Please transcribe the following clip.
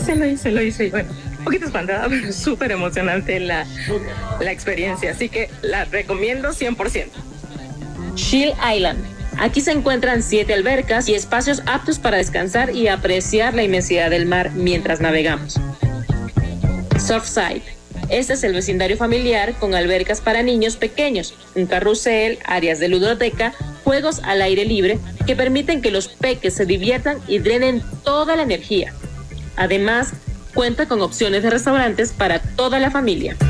lo hice. Y bueno, un poquito espantada, pero súper emocionante la experiencia. Así que la recomiendo 100%. Chill Island. Aquí se encuentran 7 albercas y espacios aptos para descansar y apreciar la inmensidad del mar mientras navegamos. Surfside. Este es el vecindario familiar con albercas para niños pequeños, un carrusel, áreas de ludoteca, juegos al aire libre que permiten que los peques se diviertan y drenen toda la energía. Además, cuenta con opciones de restaurantes para toda la familia.